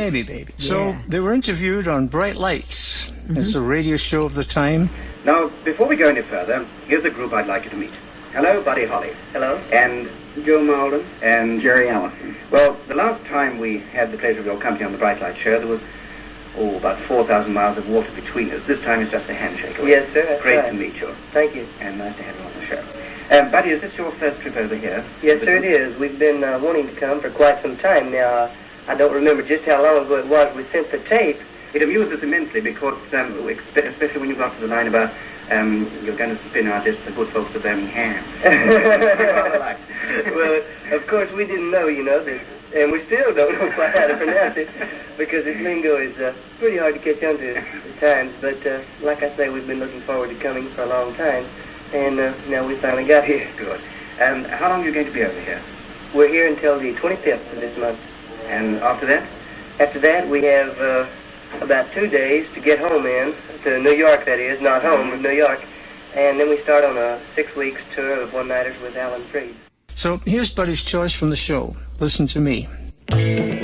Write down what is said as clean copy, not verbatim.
Debbie Baby. Yeah. So they were interviewed on Bright Lights. It's a radio show of the time. Now, before we go any further, here's a group I'd like you to meet. Hello, Buddy Holly. Hello. And Joe Malden. And Jerry Allison. Well, the last time we had the pleasure of your company on the Bright Light Show, there was, about 4,000 miles of water between us. This time it's just a handshake. Yes, sir. That's Great right. to meet you. Thank you. And nice to have you on the show. Buddy, is this your first trip over here? Yes, sir, it is. We've been wanting to come for quite some time now. I don't remember just how long ago it was we sent the tape. It amused us immensely because, especially when you got to the line about you're going to spin our disc, the good folks of Birmingham. Well, of course, we didn't know, that, and we still don't know quite how to pronounce it because its lingo is pretty hard to catch on to at times. But like I say, we've been looking forward to coming for a long time, and now we finally got here. Good. And how long are you going to be over here? We're here until the 25th of this month. And after that? After that, we have about 2 days to get home in, to New York, that is, not home, but New York. And then we start on a 6 weeks tour of one-nighters with Alan Freed. So here's Buddy's choice from the show. Listen to me.